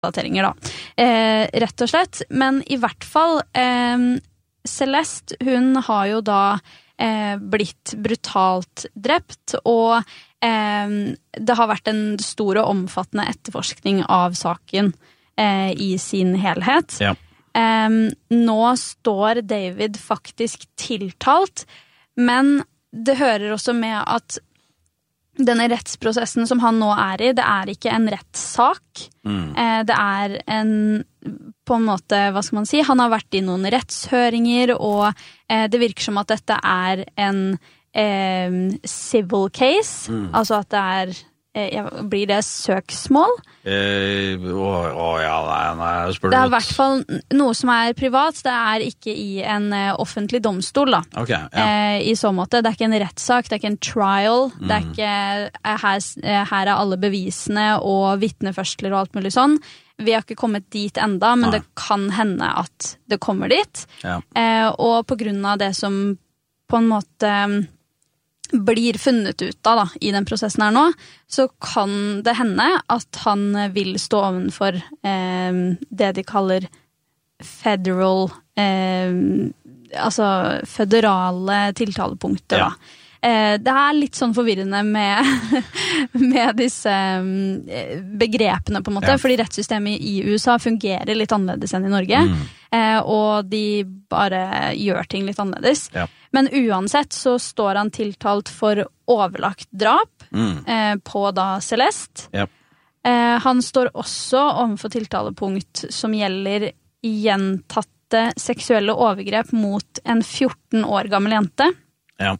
oppdateringer da. Rett og slett. Men i hvert fall, Celeste, hun har jo da blitt brutalt drept, og det har vært en stor og omfattende etterforskning av saken i sin helhet. Ja. Nå står David faktisk tiltalt, men det hører også med at denne rettsprosessen som han nå er i, det er ikke en rettssak. Det er på en måte, hva skal man si, han har vært i noen rettshøringer, og det virker som at dette er en civil case, altså at det er blir det søksmål? Ja, nei, spør du. Det er i hvert fall noe som er privat, det er ikke i en offentlig domstol da. Okay, ja. I så måte, det er ikke en rettssak, det er ikke en trial, det er ikke her er alle bevisene og vitneførsler og alt mulig sånn. Vi har ikke kommet dit enda, men det kan hende at det kommer dit. Ja. Og på grunn av det som på en måte blir funnet ut av da, i den prosessen her nå, så kan det hende at han vil stå ovenfor det de kaller federal, altså føderale tiltalepunkter. Ja. Det er litt sånn forvirrende med disse begrepene på en måte, fordi rettssystemet i USA fungerer litt annerledes enn i Norge, og de bare gjør ting litt annerledes. Ja. Men uansett så står han tiltalt for overlagt drap på da Celeste. Ja. Han står også overfor tiltalepunkt som gjelder gjentatte seksuelle overgrep mot en 14 år gammel jente. Ja.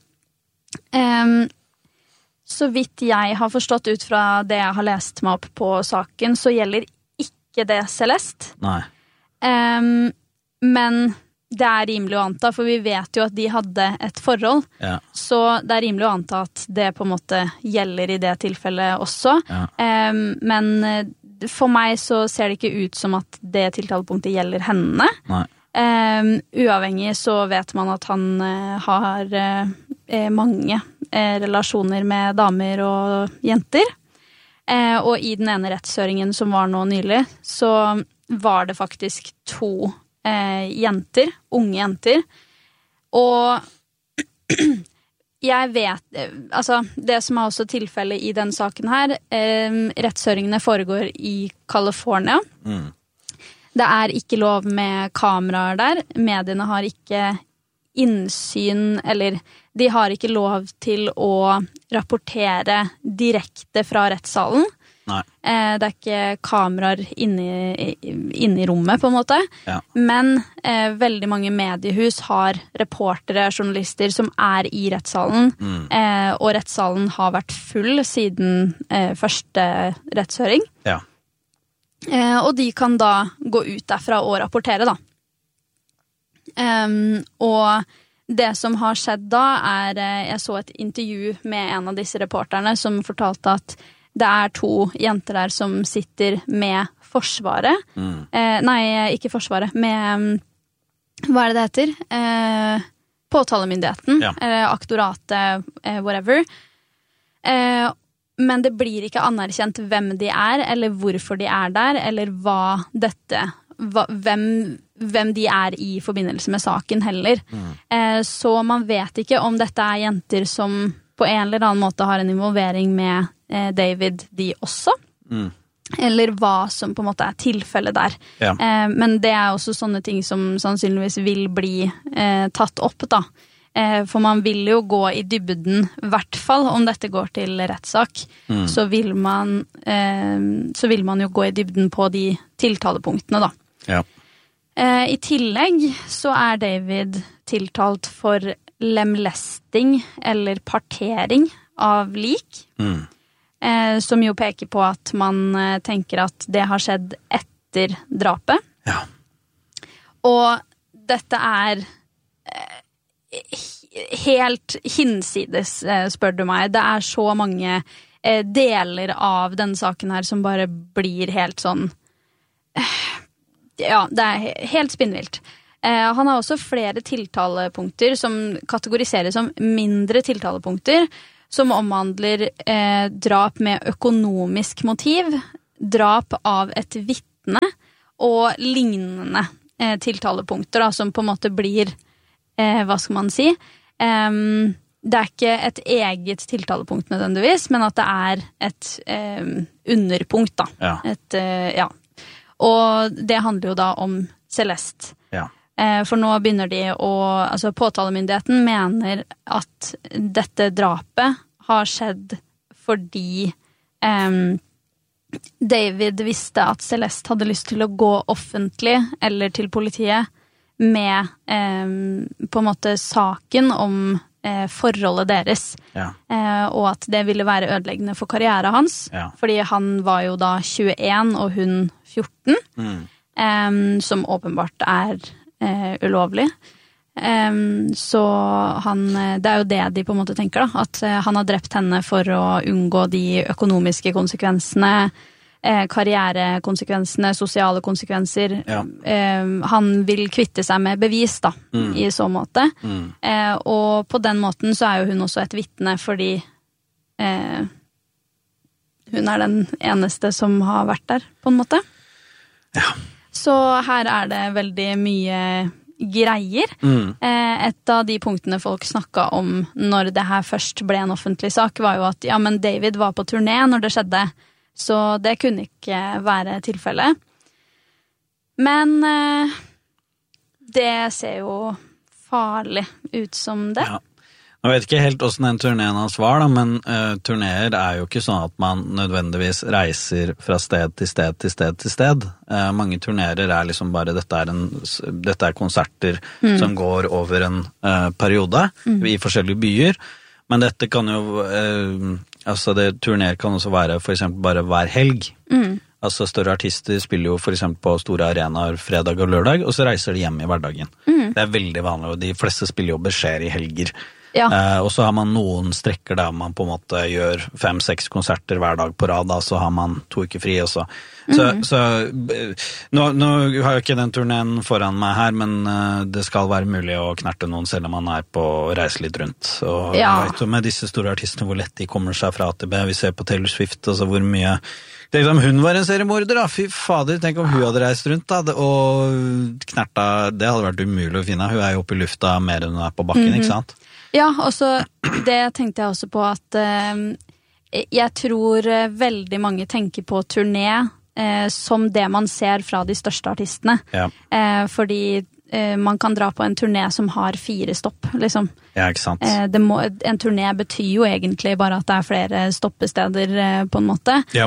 Så vidt jeg har forstått ut fra det jeg har lest meg opp på saken, så gjelder ikke det Celeste. Nei. Men det er rimelig å anta, for vi vet jo at de hadde et forhold, så det er rimelig å anta at det på en måte gjelder i det tilfellet også. Ja. Men for meg så ser det ikke ut som at det tiltalepunktet gjelder henne. Nei. Uavhengig så vet man at han har mange relasjoner med damer og jenter. Og i den ene rettshøringen som var nå nylig, så var det faktisk 2 jenter, unge jenter. Og jeg vet, altså det som er også tilfellet i den saken her, rettshøringene foregår i California. Det er ikke lov med kameraer der. Mediene har ikke innsyn, eller de har ikke lov til å rapportere direkte fra rettssalen. Nei. Det er ikke kameraer inne i rommet, på en måte. Ja. Men veldig mange mediehus har reportere, journalister som er i rettssalen, og rettssalen har vært full siden første rettshøring. Ja. Og de kan da gå ut derfra og rapportere da. Og det som har skjedd da jeg så et intervju med en av disse reporterne som fortalte at det er 2 jenter der som sitter med forsvaret. Nei, ikke forsvaret, med hva er det heter? Påtalemyndigheten, aktoratet, whatever. Men det blir ikke anerkjent hvem de er, eller hvorfor de er der, eller hvem de er i forbindelse med saken heller. Så man vet ikke om dette er jenter som på en eller annen måte har en involvering med David de også. Eller hva som på en måte er tilfellet der. Ja. Men det er også sånne ting som sannsynligvis vil bli tatt opp da. For man vil jo gå i dybden, i hvert fall om dette går til rettssak, så vil man jo gå i dybden på de tiltalepunktene da. Ja. I tillegg så er David tiltalt for lemlesting eller partering av lik, som jo peker på at man tenker at det har skjedd etter drapet. Ja. Og dette er helt hinsides, spør du meg. Det er så mange deler av denne saken her som bare blir helt sånn ja, det er helt spinnvilt. Han har også flere tiltalepunkter som kategoriseres som mindre tiltalepunkter, som omhandler drap med økonomisk motiv, drap av et vitne, og lignende tiltalepunkter da, som på en måte blir, hva skal man si, det ikke et eget tiltalepunkt nødvendigvis, men at det et underpunkt da. Ja. Og det handler jo da om Celeste. Ja. For nå begynner de altså påtalemyndigheten mener at dette drapet har skjedd fordi David visste at Celeste hadde lyst til å gå offentlig eller til politiet med på en måte saken om forholdet deres. Ja. Og at det ville være ødeleggende for karrieren hans, fordi han var jo da 21 og hun 14, som åpenbart ulovlig. Så det jo det de på en måte tenker da, at han har drept henne for å unngå de økonomiske konsekvensene, karrierekonsekvensene, sosiale konsekvenser. Han vil kvitte seg med bevis da, i så måte. Og på den måten så jo hun også et vitne, fordi hun den eneste som har vært der, på en måte. Ja. Så her det veldig mye greier. Et av de punktene folk snakket om når det her først ble en offentlig sak, var jo at ja, men David var på turné når det skjedde, så det kunne ikke være tilfellet. Men det ser jo farlig ut som det. Ja. Jeg vet ikke helt hvordan den turneen hans var, da, men turneer jo ikke sånn at man nødvendigvis reiser fra sted til sted til sted til sted. Mange turnerer liksom bare, dette konserter som går over en periode i forskjellige byer, men dette kan jo, altså turneer kan også være for eksempel bare hver helg. Altså større artister spiller jo for eksempel på store arenaer fredag og lørdag, og så reiser de hjem i hverdagen. Det veldig vanlig, og de fleste spiller jo beskjed i helger. Ja. Og så har man noen strekker der man på en måte gjør 5-6 konserter hver dag på rad, da, så har man 2 uker fri også. Så nå har jeg ikke den turneen foran meg her, men det skal være mulig å knerte noen selv om man på å reise litt rundt. Og jeg vet jo med disse store artistene hvor lett de kommer seg fra A til B. Vi ser på Taylor Swift, altså hvor mye om hun var en seriemorder da, fy fader, tenk om hun hadde reist rundt da, og knerta, det hadde vært umulig å finne. Hun jo oppe i lufta mer enn hun på bakken, ikke sant? Ja, og så det tenkte jeg også på at jeg tror veldig mange tenker på turné som det man ser fra de største artistene. Ja. Fordi man kan dra på en turné som har 4 stopp, liksom. Ja, ikke sant. En turné betyr jo egentlig bare at det flere stoppesteder på en måte. Ja.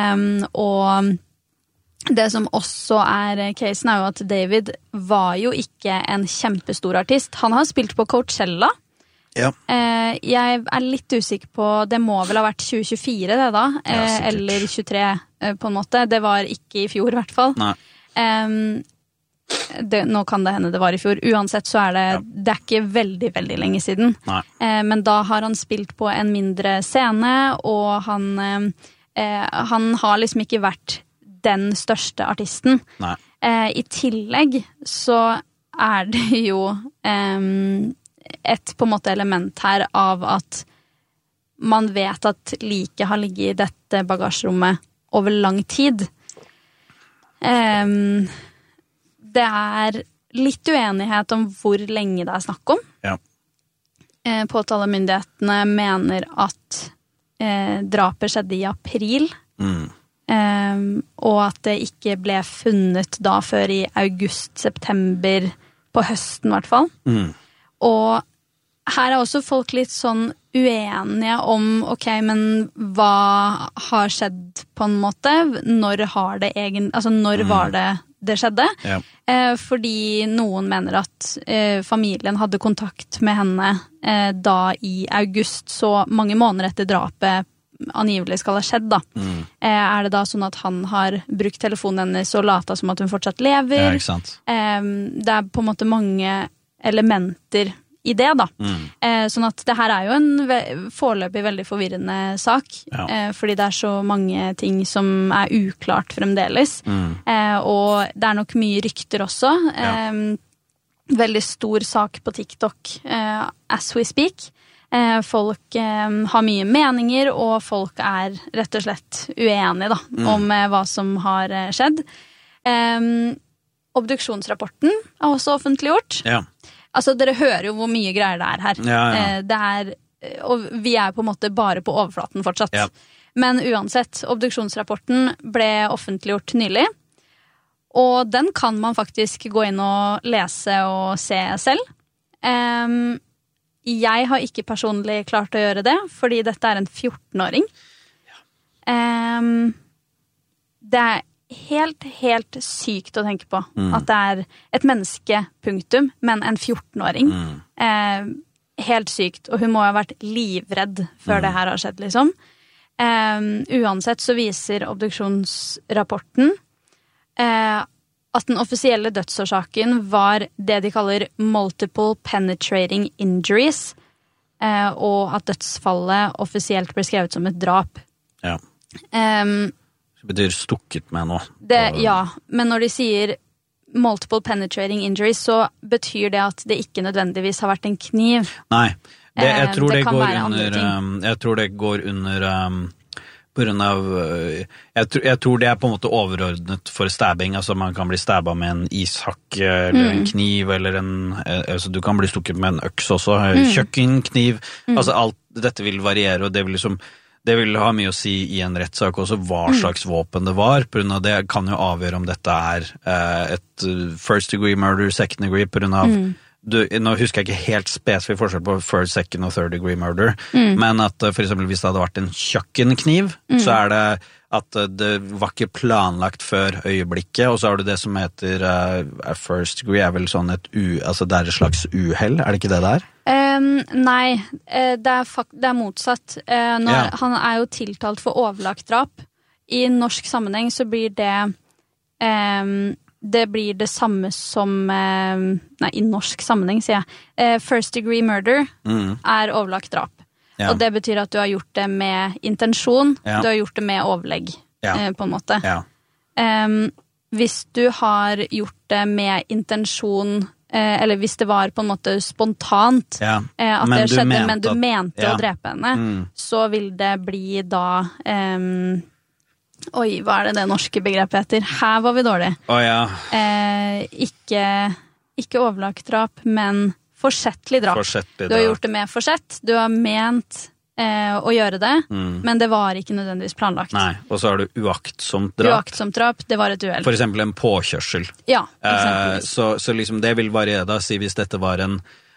Og det som også casen jo at David var jo ikke en kjempestor artist. Han har spilt på Coachella. Ja. Jeg litt usikker på, det må vel ha vært 2024 det da, eller 23 på en måte. Det var ikke i fjor i hvert fall. Nei. Nå kan det hende det var i fjor. Uansett så det ikke veldig, veldig lenge siden. Nei. Men da har han spilt på en mindre scene, og han har liksom ikke vært den største artisten. Nei. I tillegg så det jo et på en måte element her av at man vet at liket har ligget i dette bagasjerommet over lang tid. Det litt uenighet om hvor lenge det snakk om. Ja. Påtalemyndighetene mener at drapet skjedde i april, og at det ikke ble funnet da før i august-september på høsten i hvert fall. Og her også folk litt sånn uenige om, ok, men hva har skjedd på en måte? Når har det altså når var det skjedde? Ja. Fordi noen mener at familien hadde kontakt med henne da i august, så mange måneder etter drapet angivelig skal ha skjedd da. Det da sånn at han har brukt telefonen hennes og lata som at hun fortsatt lever? Ja, ikke sant. Det på en måte mange elementer i det da. Sånn at det her jo en foreløpig veldig forvirrende sak, fordi det så mange ting som uklart fremdeles. Og det nok mye rykter også. Veldig stor sak på TikTok as we speak. Folk har mye meninger, og folk rett og slett uenige da, om hva som har skjedd. Obduksjonsrapporten er også offentliggjort. Ja. Altså, dere hører jo hvor mye greier det er her. Ja. Og vi er på en måte bare på overflaten fortsatt. Ja. Men uansett, obduksjonsrapporten ble offentliggjort nylig. Og den kan man faktisk gå inn og lese og se selv. Jeg har ikke personlig klart å gjøre det, fordi dette er en 14-åring. Det er helt sykt å tenke på at det er et menneske, punktum, men en 14-åring. Helt sykt, og hun må ha vært livredd før det her har skjedd, liksom. Uansett så viser obduksjonsrapporten at den offisielle dødsårsaken var det de kaller multiple penetrating injuries, og at dødsfallet offisielt ble skrevet som et drap. Ja. Det betyr stukket med noe. Ja, men når de sier multiple penetrating injuries, så betyr det at det ikke nødvendigvis har vært en kniv. Nei, jeg tror det kan går være andre under ting. jeg tror det går under på grunn av jeg tror det er på en måte overordnet for stabbing, altså man kan bli stabba med en ishakk eller en kniv, eller altså du kan bli stukket med en øks også, kjøkken, kniv, altså alt dette vil variere, og det vil ha mye å si i en rettssak også, hva slags våpen det var, på grunn av det kan jo avgjøre om dette er et first degree murder, second degree, på grunn av nå husker jeg ikke helt spesifikt forskjell på first, second og third degree murder, men at for eksempel hvis det hadde vært en kjøkkenkniv, så er det at det var ikke planlagt før øyeblikket, og så har du det som heter first degree, er vel sånn altså det er et slags uhell, er det ikke det der? Nei, det er motsatt. Han er jo tiltalt for overlagt drap. I norsk sammenheng så blir det blir det samme som nei, i norsk sammenheng sier jeg first degree murder er overlagt drap, og det betyr at du har gjort det med intensjon, du har gjort det med overlegg på en måte. Hvis du har gjort det med intensjon, eller hvis det var på en måte spontant at det skjedde, men du mente å drepe henne, så vil det bli da oi, hva er det norske begrepet heter? Her var vi dårlige. Ikke overlagt drap, men forsettlig drap. Du har gjort det med forsett, du har ment å gjøre det, men det var ikke nødvendigvis planlagt. Nei, og så har du uaktsomt drap. Uaktsomt drap, det var et uhell. For eksempel en påkjørsel. Ja, eksempelvis. Så liksom det vil variere da, si hvis dette var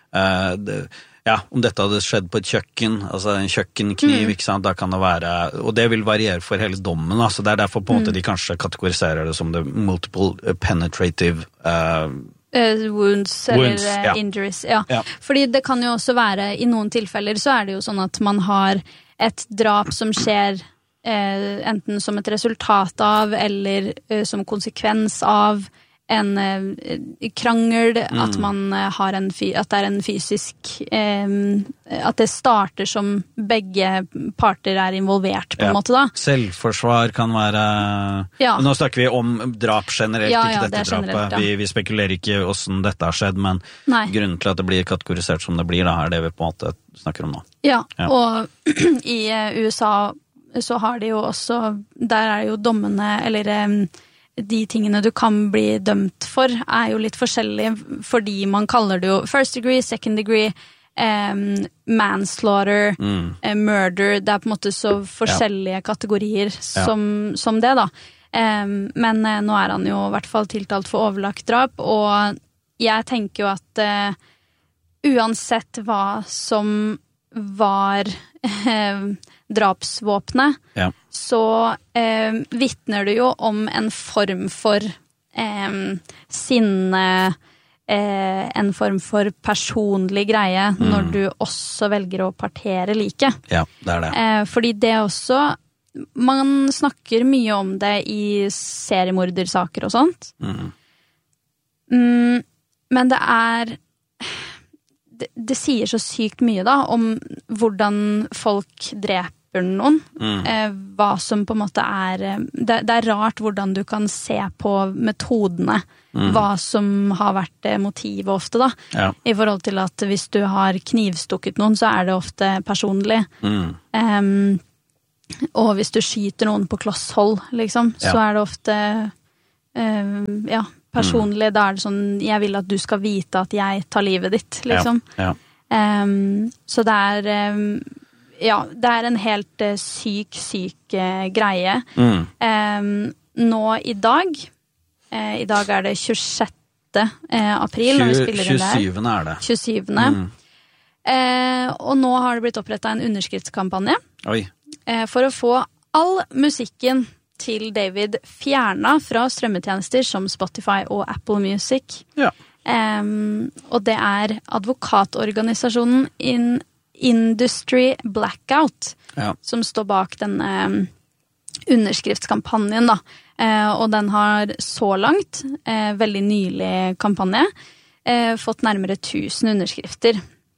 om dette hadde skjedd på et kjøkken, altså en kjøkkenkniv, ikke sant, da kan det være, og det vil variere for hele dommen, altså det er derfor på en måte de kanskje kategoriserer det som det multiple penetrative wounds eller injuries, fordi det kan jo også være, i noen tilfeller så er det jo sånn at man har et drap som skjer enten som et resultat av, eller som konsekvens av en krangel, at man har at det er en fysisk at det starter som begge parter er involvert på en måte da. Selvforsvar kan være nå snakker vi om drap generelt, ikke dette drapet, vi spekulerer ikke hvordan dette har skjedd, men grunnen til at det blir kategorisert som det blir da, er det vi på en måte snakker om nå. Og i USA så har de jo også, der er jo dommene, eller de tingene du kan bli dømt for er jo litt forskjellige, fordi man kaller det jo first degree, second degree, manslaughter, murder, det er på en måte så forskjellige kategorier som det da. Men nå er han jo i hvert fall tiltalt for overlagt drap, og jeg tenker jo at uansett hva som var drapsvåpnet, så vittner det jo om en form for sinne, en form for personlig greie når du også velger å partere like. Ja, det er det. Fordi det også, man snakker mye om det i seriemordersaker og sånt. Men det er det sier så sykt mye da om hvordan folk dreper noen, hva som på en måte det er rart hvordan du kan se på metodene, hva som har vært motivet ofte da, i forhold til at hvis du har knivstukket noen, så er det ofte personlig, og hvis du skyter noen på kloss hold, liksom, så er det ofte personlig, da det sånn, jeg vil at du skal vite at jeg tar livet ditt, liksom. Ja. Så det er en helt syk greie. Nå i dag er det 26. April, når vi spiller inn der. 27. er det. 27. Og nå har det blitt opprettet en underskriftskampanje for å få all musikken til David fjernet fra strømmetjenester som Spotify og Apple Music. Ja. Og det er advokatorganisasjonen Industry Blackout som står bak denne underskriftskampanjen da. Og den har så langt, veldig nylig kampanje, fått nærmere 1000 underskrifter.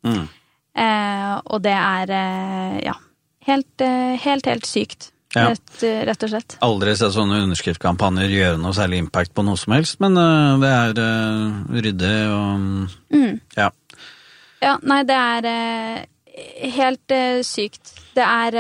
Og det er helt sykt. Rett og slett. Aldri sett sånne underskriftkampanjer gjøre noe særlig impact på noe som helst, men det er ryddig og Ja, nei, det er helt sykt. Det er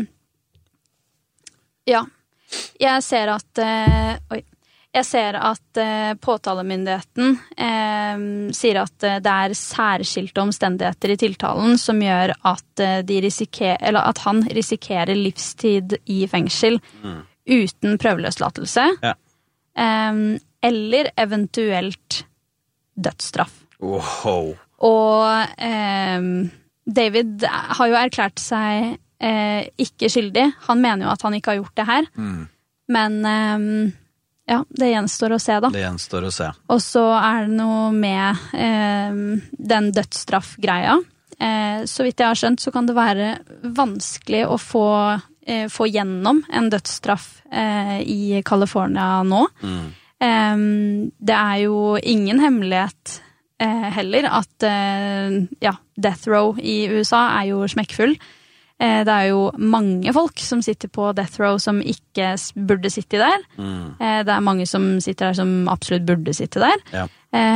jeg ser at påtalemyndigheten sier at det er særskilte omstendigheter i tiltalen som gjør at at han risikerer livstid i fengsel uten prøveløslatelse eller eventuelt dødsstraff. Wow. Og David har jo erklært seg ikke skyldig. Han mener jo at han ikke har gjort det her. Men det gjenstår å se da. Det gjenstår å se. Og så er det noe med den dødsstraffgreia. Så vidt jeg har skjønt, så kan det være vanskelig å få gjennom en dødsstraff i California nå. Det er jo ingen hemmelighet heller at Death Row i USA er jo smekkfull. Det er jo mange folk som sitter på Death Row som ikke burde sitte der. Det er mange som sitter der som absolutt burde sitte der.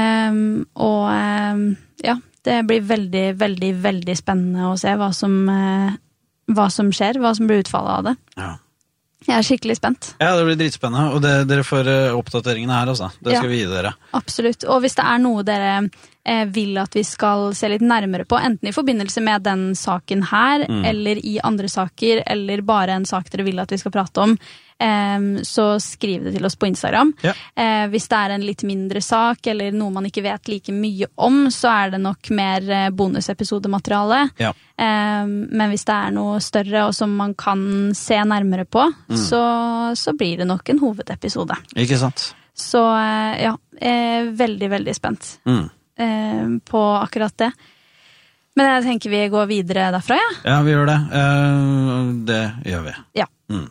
Det blir veldig, veldig, veldig spennende å se hva som skjer, hva som blir utfallet av det. Ja. Jeg er skikkelig spent. Ja, det blir dritspennende, og dere får oppdateringene her også. Det skal vi gi dere. Absolutt, og hvis det er noe dere vil at vi skal se litt nærmere på, enten i forbindelse med den saken her, eller i andre saker, eller bare en sak dere vil at vi skal prate om, så skriv det til oss på Instagram. Hvis det er en litt mindre sak, eller noe man ikke vet like mye om, så er det nok mer bonusepisodemateriale. Men hvis det er noe større, og som man kan se nærmere på, så blir det nok en hovedepisode. Ikke sant? Så jeg er veldig, veldig spent på akkurat det. Men jeg tenker vi går videre derfra, ja? Ja, vi gjør det. Det gjør vi. Ja.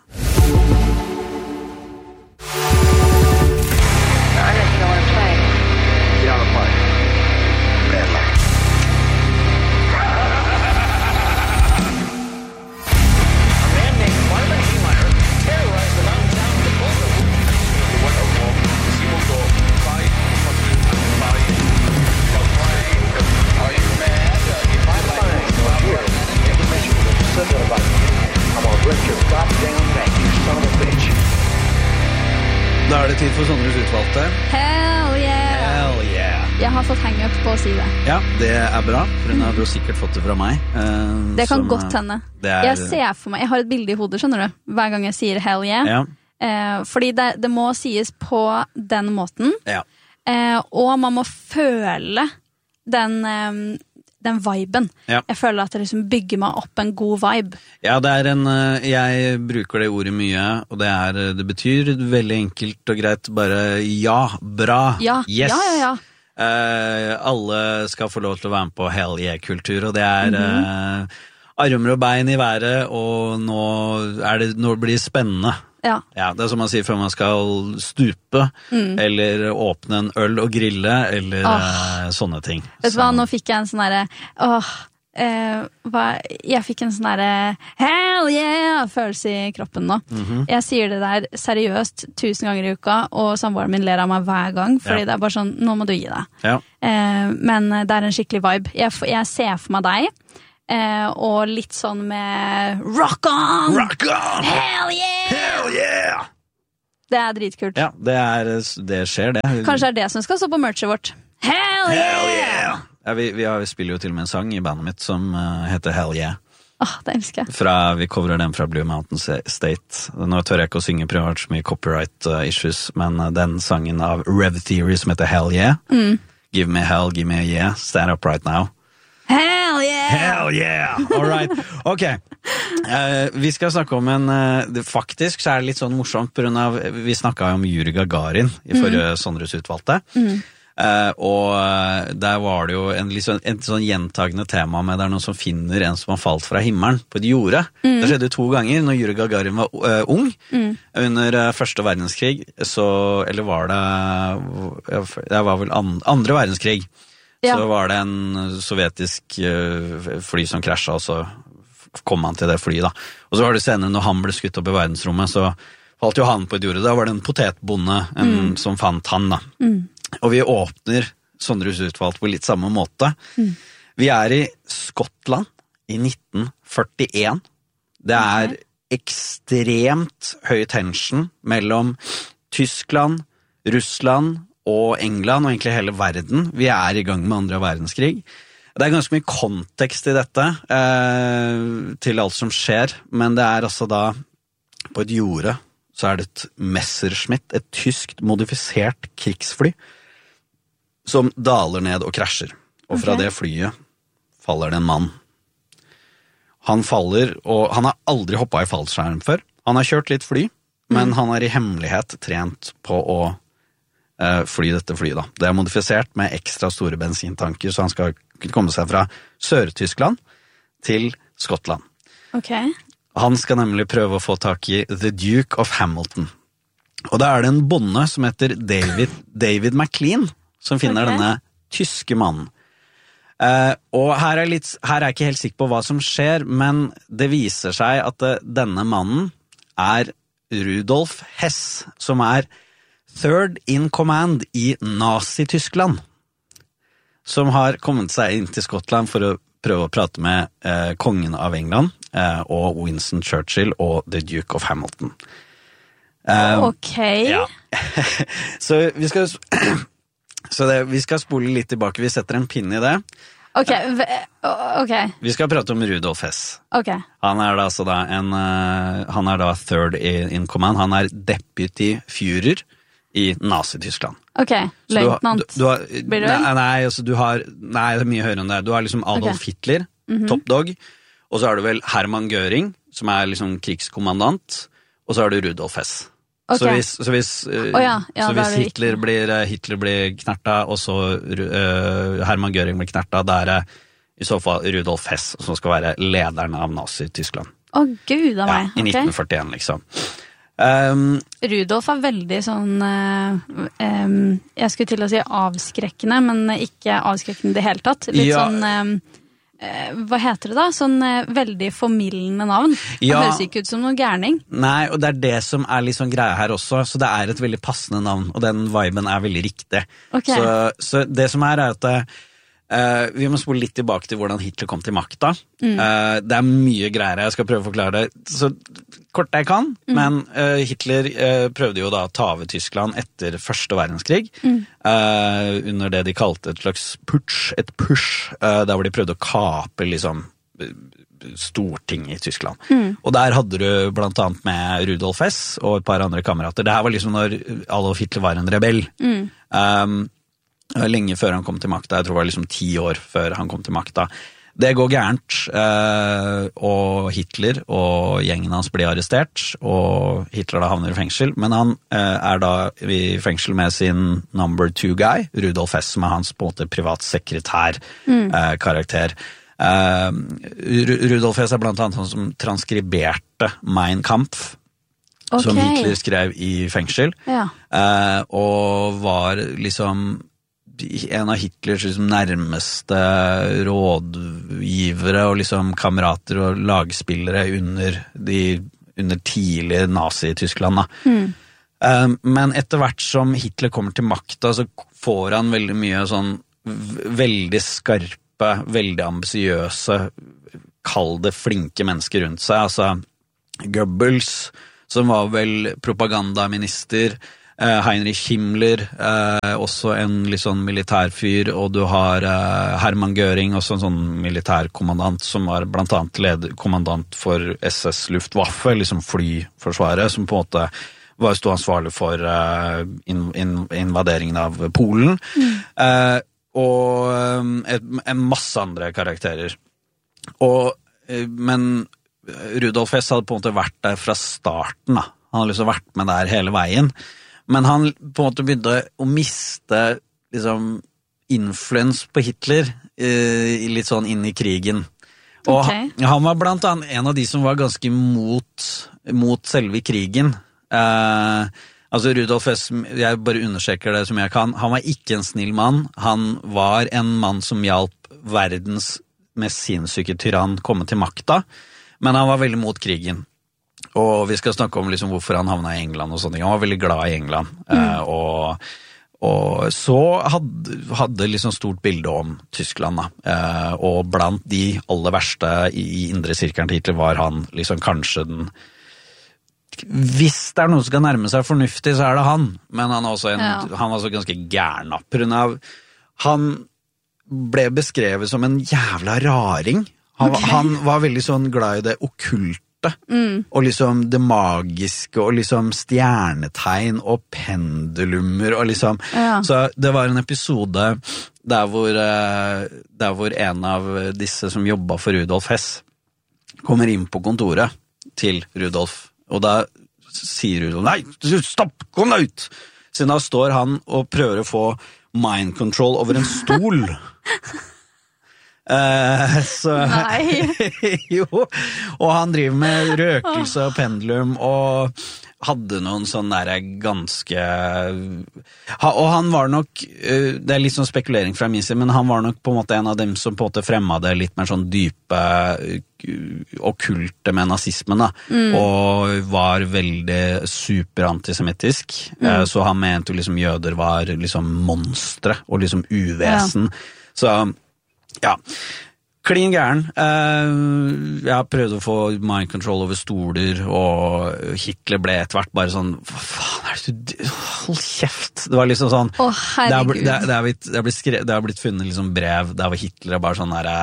Da er det tid for Sondres utvalgte. Hell yeah! Hell yeah! Jeg har fått hang-up på å si det. Ja, det er bra, for hun har jo sikkert fått det fra meg. Det kan godt hende. Jeg ser for meg, jeg har et bilde i hodet, skjønner du, hver gang jeg sier hell yeah. Fordi det må sies på den måten, og man må føle den viben. Jeg føler at det liksom bygger meg opp en god vibe. Ja, det er jeg bruker det ordet mye, og det betyr veldig enkelt og greit, bare bra, yes. Ja. Alle skal få lov til å være med på hell yeah-kultur, og det er armer og bein i været, og nå blir det spennende. Ja, det er som man sier før man skal stupe, eller åpne en øl og grille, eller sånne ting. Vet du hva, nå fikk jeg en sånn derre, jeg fikk en sånn derre hell yeah følelse i kroppen nå. Jeg sier det der seriøst 1000 ganger i uka, og samboeren min ler av meg hver gang, fordi det er bare sånn, nå må du gi deg. Men det er en skikkelig vibe. Jeg ser for meg deg, og litt sånn med rock on! Rock on! Hell yeah! Hell yeah! Det dritkult. Ja, det skjer det. Kanskje det som skal stå på merchet vårt. Hell yeah! Ja, vi spiller jo til og med en sang i bandet mitt som heter Hell Yeah. Det elsker jeg. Vi coverer den fra Blue Mountain State. Nå tør jeg ikke å synge privat så mye copyright issues, men den sangen av Rev Theory som heter Hell Yeah. Give me hell, give me a yeah. Stand up right now. Hell yeah! Hell yeah! All right. Ok. Vi skal snakke om faktisk så det litt sånn morsomt på grunn av, vi snakket om Yuri Gagarin i forrige Sondres utvalgte. Og der var det jo et sånn gjentagende tema med det noen som finner en som har falt fra himmelen på et jorde. Det skjedde 2 ganger når Yuri Gagarin var ung under første verdenskrig, eller var det var vel andre verdenskrig, så var det en sovjetisk fly som krasjet, og så kom han til det flyet da. Og så var det senere når han ble skutt opp i verdensrommet, så falt jo han på et jorde. Da var det en potetbonde som fant han da. Og vi åpner Sondres utvalgt på litt samme måte. Vi i Skottland i 1941. Det ekstremt høy tension mellom Tyskland, Russland og England, og egentlig hele verden. Vi i gang med andre verdenskrig. Det ganske mye kontekst i dette, til alt som skjer, men det altså da, på et jorde, så det et Messerschmitt, et tyskt modifisert krigsfly, som daler ned og krasjer. Og fra det flyet faller det en mann. Han faller, og han har aldri hoppet i fallskjerm før. Han har kjørt litt fly, men han i hemmelighet trent på å fly dette flyet da. Det modifisert med ekstra store bensintanker, så han skal kunne komme seg fra Sør-Tyskland til Skottland. Han skal nemlig prøve å få tak i The Duke of Hamilton. Og da det en bonde som heter David McLean som finner denne tyske mannen. Og her jeg ikke helt sikker på hva som skjer, men det viser seg at denne mannen Rudolf Hess, som third in command i Nazi-Tyskland, som har kommet seg inn til Skottland for å prøve å prate med kongen av England og Winston Churchill og The Duke of Hamilton. Ja. Så vi skal spole litt tilbake. Vi setter en pinn i det. Vi skal prate om Rudolf Hess. Han han da third in command. Han deputy Führer i Nazi-Tyskland. Løytnant. Blir det vel? Nei, det mye høyere enn det. Du har liksom Adolf Hitler, top dog, og så har du vel Hermann Göring, som liksom krigskommandant, og så har du Rudolf Hess. Så hvis Hitler blir knerta, og så Hermann Göring blir knerta, da i så fall Rudolf Hess, som skal være lederen av Nazi-Tyskland. Gud av meg. I 1941, liksom. Rudolf veldig sånn jeg skulle til å si avskrekkende, men ikke avskrekkende i det hele tatt. Litt sånn hva heter det da? Sånn veldig formildende navn. Det høres ikke ut som noen gærning. Nei, og det det som litt sånn greie her også, så det et veldig passende navn, og den viben veldig riktig. Så det som at vi må spole litt tilbake til hvordan Hitler kom til makta. Det mye greier, jeg skal prøve å forklare det så kort jeg kan, men Hitler prøvde jo da å ta over Tyskland etter første verdenskrig, under det de kalte et slags push, der hvor de prøvde å kape liksom storting i Tyskland. Og der hadde du blant annet med Rudolf Hess og et par andre kamerater. Det her var liksom når Adolf Hitler var en rebell. Lenge før han kom til makta, jeg tror det var liksom 10 år før han kom til makta. Det går gærent, og Hitler og gjengen hans blir arrestert, og Hitler da havner i fengsel, men han da i fengsel med sin number 2 guy, Rudolf Hess, som hans på en måte privatsekretær karakter. Rudolf Hess blant annet han som transkriberte Mein Kampf, som Hitler skrev i fengsel, og var liksom en av Hitlers liksom nærmeste rådgivere og liksom kamerater og lagspillere under tidlig Nazi-Tyskland. Men etter hvert som Hitler kommer til makta, så får han veldig mye sånn veldig skarpe, veldig ambisiøse, kall det flinke mennesker rundt seg. Altså Goebbels, som var vel propagandaminister, Heinrich Himmler, også en litt sånn militærfyr, og du har Hermann Göring, også en sånn militærkommandant, som var blant annet kommandant for SS Luftwaffe, liksom flyforsvaret, som på en måte stod ansvarlig for invaderingen av Polen, og en masse andre karakterer. Men Rudolf Hess hadde på en måte vært der fra starten, da. Han hadde liksom vært med der hele veien. Men han på en måte begynte å miste liksom, influens på Hitler litt sånn inn i krigen. Og han var blant annet en av de som var ganske mot selve krigen. Altså Rudolf Hess, jeg bare understreker det som jeg kan, han var ikke en snill mann. Han var en mann som hjalp verdens mest sinnssyke tyrann komme til makta, men han var veldig mot krigen. Og vi skal snakke om liksom hvorfor han havnet i England og sånne ting. Han var veldig glad i England. Og så hadde liksom stort bilde om Tyskland, da. Og blant de aller verste i indre sirkelen til Hitler var han liksom kanskje den... Hvis det noen som skal nærme seg fornuftig, så det han. Men han er også han var så ganske gæren. På grunn av han ble beskrevet som en jævla raring. Han var veldig sånn glad i det okkulte. Og liksom det magiske og liksom stjernetegn og pendulumer og liksom så det var en episode der hvor en av disse som jobbet for Rudolf Hess kommer inn på kontoret til Rudolf, og da sier Rudolf nei, stopp, kom deg ut, siden da står han og prøver å få mind control over en stol. Så, jo, og han driver med røkelse og pendulum og hadde noen sånn der ganske og han var nok det litt sånn spekulering fra min side, men han var nok på en måte en av dem som på en måte fremma det litt mer sånn dype okkulte med nazismen da, og var veldig super antisemittisk, så han mente jo liksom jøder var liksom monstre og liksom uvesen, så ja, klin gæren. Jeg prøvde å få mind control over stoler, og Hitler ble etter hvert bare sånn, hva faen det hold kjeft. Det var liksom sånn, det har blitt funnet liksom brev, der var Hitler bare sånn der,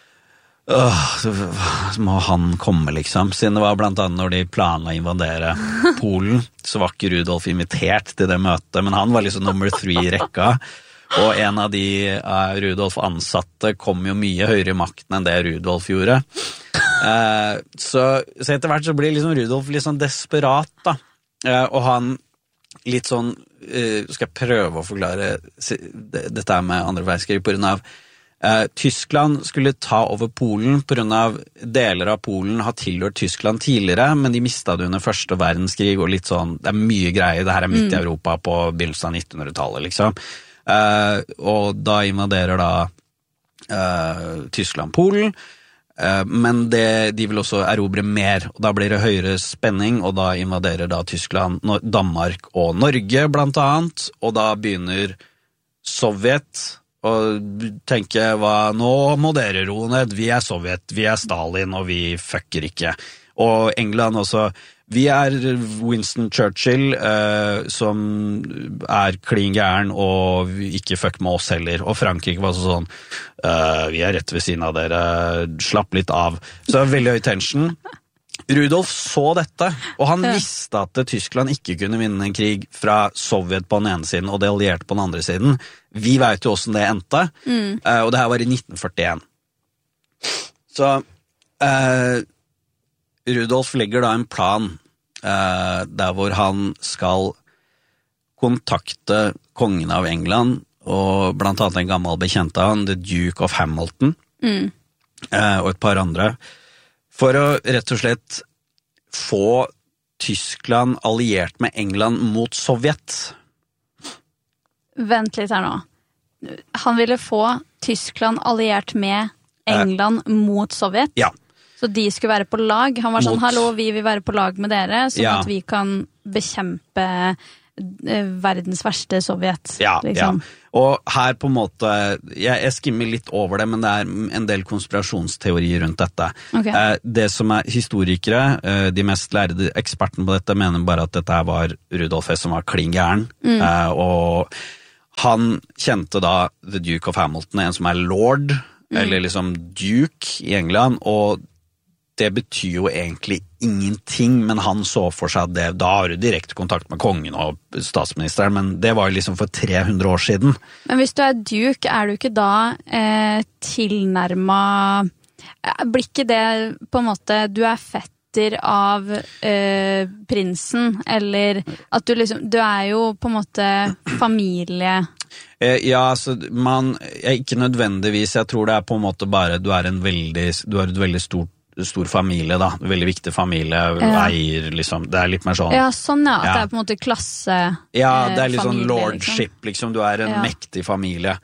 så må han komme liksom, siden det var blant annet når de planla å invadere Polen, så var ikke Rudolf invitert til det møtet, men han var liksom nummer 3 i rekka. Og en av de Rudolf ansatte kom jo mye høyere i makten enn det Rudolf gjorde. Så etter hvert så blir liksom Rudolf litt sånn desperat da. Og han litt sånn, skal jeg prøve å forklare dette med andre verdenskrig på grunn av Tyskland skulle ta over Polen på grunn av deler av Polen har tilhørt Tyskland tidligere, men de mistet det under første verdenskrig og litt sånn, det mye greier, det her midt i Europa på begynnelsen av 1900-tallet liksom. Og da invaderer da Tyskland Polen, men de vil også erobre mer, og da blir det høyere spenning, og da invaderer da Tyskland Danmark og Norge blant annet, og da begynner Sovjet og tenker nå må dere roe ned, vi Sovjet, vi Stalin, og vi fucker ikke. Og England også, vi Winston Churchill, som klin gæren, og ikke fuck med oss heller. Og Frankrike var sånn, vi rett ved siden av dere, slapp litt av. Så det var veldig høy tension. Rudolf så dette, og han visste at Tyskland ikke kunne vinne en krig fra Sovjet på den ene siden, og det allierte på den andre siden. Vi vet jo hvordan det endte, og det her var i 1941. Så Rudolf legger da en plan der hvor han skal kontakte kongen av England, og blant annet en gammel bekjent av han, The Duke of Hamilton, og et par andre, for å rett og slett få Tyskland alliert med England mot Sovjet. Vent litt her nå. Han ville få Tyskland alliert med England mot Sovjet? Ja. Så de skulle være på lag. Han var sånn, hallo, vi vil være på lag med dere, sånn at vi kan bekjempe verdens verste Sovjet, liksom. Ja. Og her på en måte, jeg skimmer litt over det, men det en del konspirasjonsteorier rundt dette. Okay. Det som historikere, de mest lærde ekspertene på dette, mener bare at dette var Rudolf Hess som var klingeren, og han kjente da The Duke of Hamilton, en som lord, eller liksom Duke i England, og det betyr jo egentlig ingenting, men han så for seg at det, da har du direkte kontakt med kongen og statsministeren, men det var jo liksom for 300 år siden. Men hvis du duke, du ikke da tilnærmet, blir ikke det på en måte, du fetter av prinsen, eller at du liksom, du jo på en måte familie. Ja, altså, ikke nødvendigvis, jeg tror det på en måte bare, du har et veldig stor familie da, veldig viktig familie, eier liksom, det litt mer sånn. Ja, sånn at det på en måte klasse ja, det litt sånn lordship, liksom, du en mektig familie.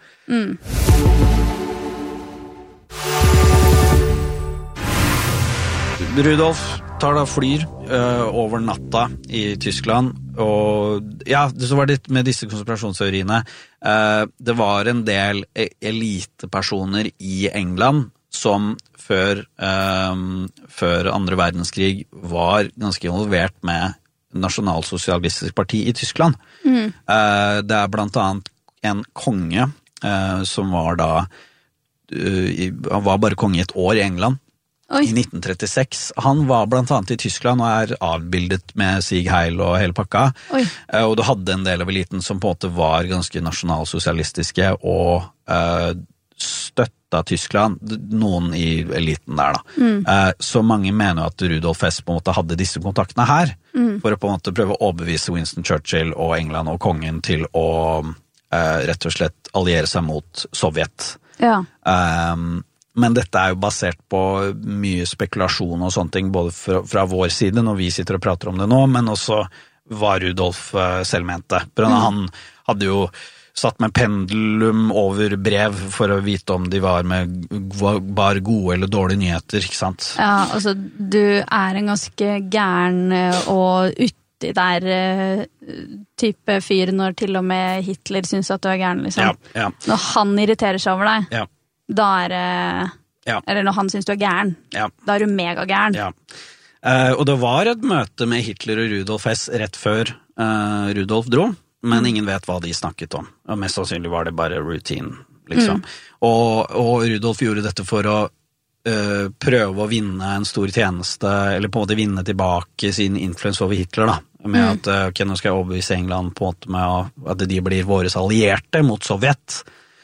Rudolf tar da flyr over natta i Tyskland, og ja, så var det med disse konspirasjonsteoriene, det var en del elitepersoner i England som før andre verdenskrig var ganske involvert med Nasjonalsosialistisk parti i Tyskland. Det blant annet en konge som var da han var bare konge i et år i England. Oi. I 1936. Han var blant annet i Tyskland og avbildet med Sieg Heil og hele pakka. Oi. Og du hadde en del av eliten som på en måte var ganske nasjonalsosialistiske og støtta Tyskland, noen i eliten der da. Så mange mener at Rudolf Hess på en måte hadde disse kontaktene her, for å på en måte prøve å overbevise Winston Churchill og England og kongen til å rett og slett alliere seg mot Sovjet. Ja. Men dette jo basert på mye spekulasjon og sånne ting, både fra vår side når vi sitter og prater om det nå, men også hva Rudolf selv mente. Han hadde jo satt med pendulum over brev for å vite om de var bare gode eller dårlige nyheter, ikke sant? Ja, altså du en ganske gæren og uti der type fyr når til og med Hitler synes at du gæren, liksom. Ja. Når han irriterer seg over deg, da det eller når han synes du gæren, da du mega gæren. Ja. Og det var et møte med Hitler og Rudolf Hess rett før Rudolf dro, men ingen vet hva de snakket om. Og mest sannsynlig var det bare routine, liksom. Og Rudolf gjorde dette for å prøve å vinne en stor tjeneste, eller på en måte vinne tilbake sin influens over Hitler, da. Med at, ok, nå skal jeg overbevise England på en måte med at de blir våres allierte mot Sovjet.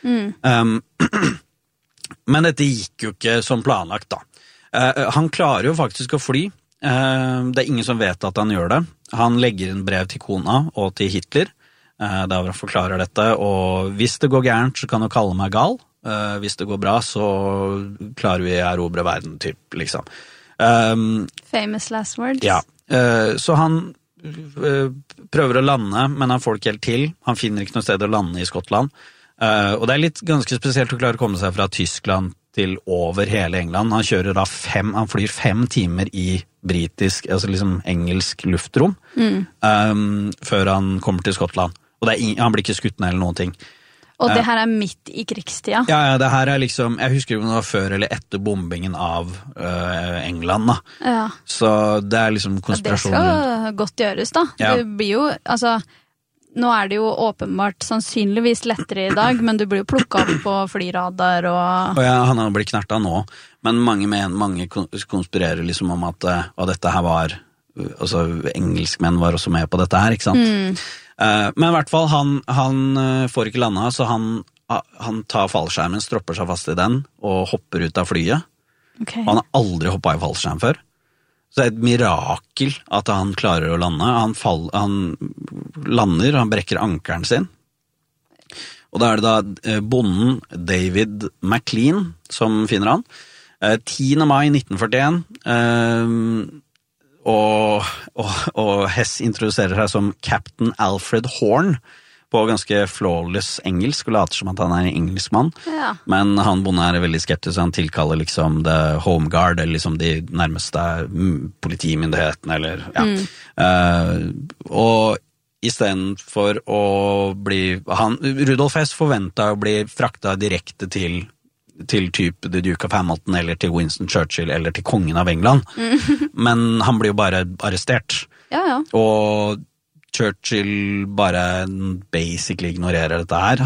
Men dette gikk jo ikke som planlagt, da. Han klarer jo faktisk å fly. Det ingen som vet at han gjør det. Han legger inn brev til kona og til Hitler, der han forklarer dette, og hvis det går gærent, så kan du kalle meg gal. Hvis det går bra, så klarer vi å erobre verden, typ, liksom. Famous last words. Ja, så han prøver å lande, men han får ikke helt til. Han finner ikke noe sted å lande i Skottland. Og det litt ganske spesielt å klare å komme seg fra Tyskland til over hele England. Han kjører da han flyr 5 timer i britisk, altså liksom engelsk luftrom, før han kommer til Skottland. Og han blir ikke skutt ned eller noen ting. Og det her midt i krigstida? Ja, det her liksom, jeg husker om det var før eller etter bombingen av England, da. Ja. Så det liksom konspirasjonen. Det skal godt gjøres, da. Ja. Det blir jo, altså, nå det jo åpenbart sannsynligvis lettere i dag, men du blir jo plukket opp på flyradar og... Ja, han har blitt knertet nå, men mange konspirerer liksom om at dette her var, altså engelskmenn var også med på dette her, ikke sant? Men i hvert fall, han får ikke landa, så han tar fallskjermen, stropper seg fast i den, og hopper ut av flyet. Okay. Han har aldri hoppet i fallskjerm før. Så det et mirakel at han klarer å lande. Han lander, han brekker ankeren sin. Og da det da bonden David McLean som finner han. 10. mai 1941, og Hess introduserer seg som Captain Alfred Horn på ganske flawless engelsk, og later som at han en engelskmann. Ja. Men han bonden veldig skeptisk, han tilkaller liksom The Home Guard, eller liksom de nærmeste politimyndighetene, eller ja. Og I stedet for å bli Rudolf Hess forventet å bli frakta direkte til type The Duke of Hamilton eller til Winston Churchill eller til kongen av England, men han blir jo bare arrestert. Ja. Og Churchill bare basically ignorerer dette her.